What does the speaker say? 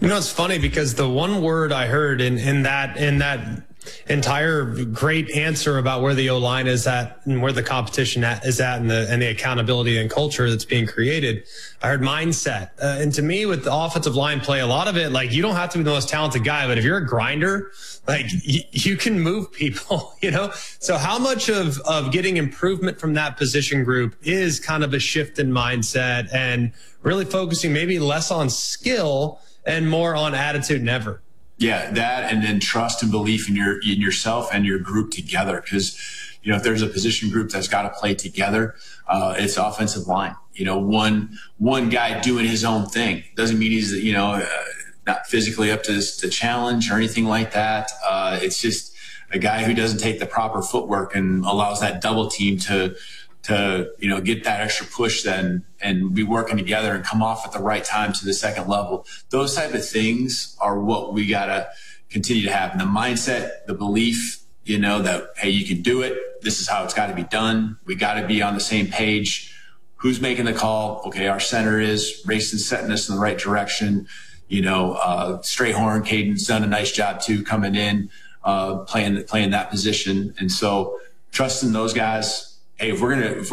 It's funny because the one word I heard in that entire great answer about where the O-line is at and where the competition is at and the accountability and culture that's being created, I heard mindset. And to me, with the offensive line play, a lot of it, like, you don't have to be the most talented guy, but if you're a grinder, like, you can move people, So how much of getting improvement from that position group is kind of a shift in mindset and really focusing maybe less on skill and more on attitude and effort? Yeah, that, and then trust and belief in yourself and your group together. Because, if there's a position group that's got to play together, it's offensive line. One guy doing his own thing doesn't mean he's, not physically up to the challenge or anything like that. It's just a guy who doesn't take the proper footwork and allows that double team to get that extra push then and be working together and come off at the right time to the second level. Those type of things are what we got to continue to have. And the mindset, the belief, that, hey, you can do it. This is how it's got to be done. We got to be on the same page. Who's making the call? Okay, our center is. Rayson's setting us in the right direction. Strayhorn, Caden's done a nice job too, coming in, playing that position. And so trusting those guys. Hey, if we're